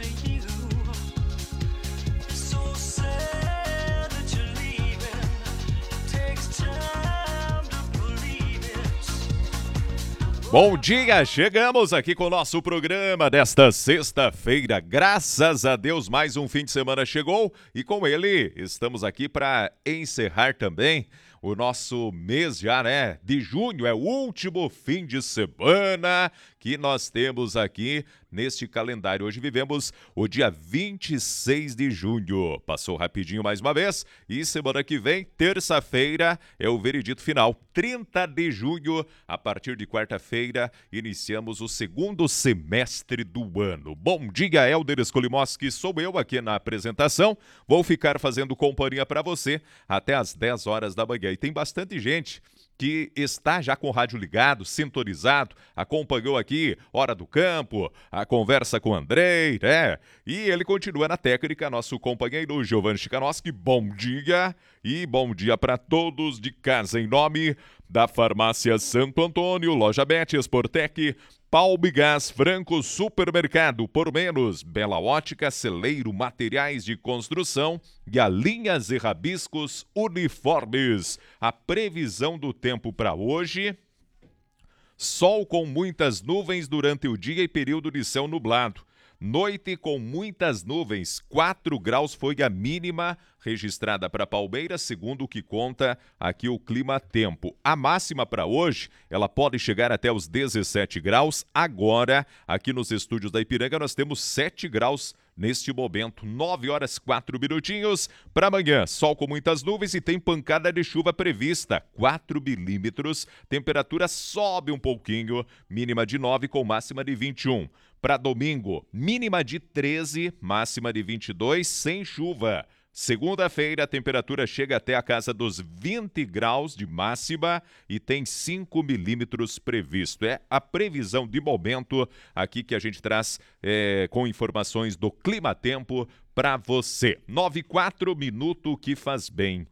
Bom dia, chegamos aqui com o nosso programa desta sexta-feira. Graças a Deus, mais um fim de semana chegou e com ele estamos aqui para encerrar também o nosso mês já, né? De junho, é o último fim de semana que nós temos aqui neste calendário. Hoje vivemos o dia 26 de junho. Passou rapidinho mais uma vez e semana que vem, terça-feira, é o veredito final. 30 de junho, a partir de quarta-feira, iniciamos o segundo semestre do ano. Bom dia, Helder Escolimoski, sou eu aqui na apresentação. Vou ficar fazendo companhia para você até às 10 horas da manhã. E tem bastante gente que está já com o rádio ligado, sintonizado, acompanhou aqui Hora do Campo, a conversa com o Andrei, né? E ele continua na técnica, nosso companheiro Giovanni Chikanoski. Bom dia e bom dia para todos de casa, em nome da Farmácia Santo Antônio, Loja Bet, Sportec, Palmigás, Franco, Supermercado Por Menos, Bela Ótica, Celeiro, Materiais de Construção e a Linhas e Rabiscos Uniformes. A previsão do tempo para hoje: sol com muitas nuvens durante o dia e período de céu nublado. Noite com muitas nuvens, 4 graus foi a mínima registrada para Palmeiras, segundo o que conta aqui o clima-tempo. A máxima para hoje, ela pode chegar até os 17 graus. Agora, aqui nos estúdios da Ipiranga, nós temos 7 graus neste momento. 9 horas 4 minutinhos para amanhã. Sol com muitas nuvens e tem pancada de chuva prevista, 4 milímetros. Temperatura sobe um pouquinho, mínima de 9 com máxima de 21. Para domingo, mínima de 13, máxima de 22, sem chuva. Segunda-feira, a temperatura chega até a casa dos 20 graus de máxima e tem 5 milímetros previsto. É a previsão de momento aqui que a gente traz com informações do clima-tempo para você. 9:04, minuto que faz bem.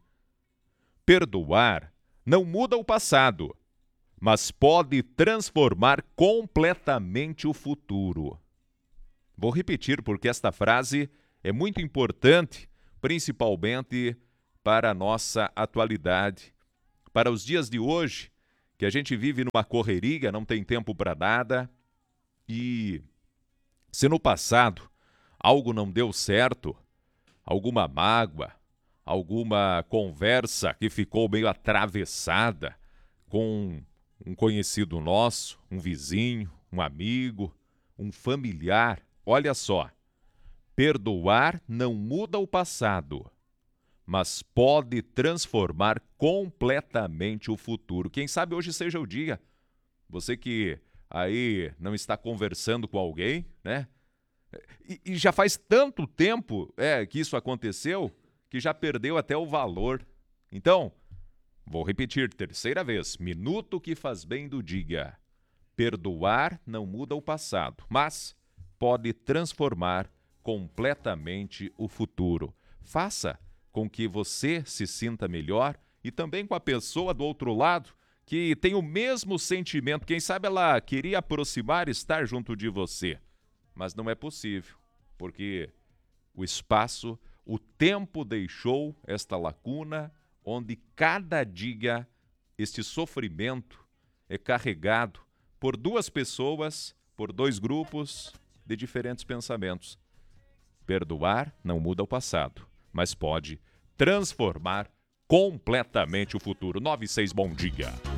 Perdoar não muda o passado, mas pode transformar completamente o futuro. Vou repetir porque esta frase é muito importante, principalmente para a nossa atualidade, para os dias de hoje, que a gente vive numa correria, não tem tempo para nada, e se no passado algo não deu certo, alguma mágoa, alguma conversa que ficou meio atravessada com um conhecido nosso, um vizinho, um amigo, um familiar, olha só, perdoar não muda o passado, mas pode transformar completamente o futuro. Quem sabe hoje seja o dia. Você que aí não está conversando com alguém, né? E já faz tanto tempo que isso aconteceu que já perdeu até o valor. Então, vou repetir, terceira vez, minuto que faz bem do dia. Perdoar não muda o passado, mas pode transformar completamente o futuro. Faça com que você se sinta melhor e também com a pessoa do outro lado que tem o mesmo sentimento. Quem sabe ela queria aproximar, estar junto de você, mas não é possível, porque o espaço, o tempo deixou esta lacuna onde cada dia este sofrimento é carregado por duas pessoas, por dois grupos de diferentes pensamentos. Perdoar não muda o passado, mas pode transformar completamente o futuro. 9:06, bom dia.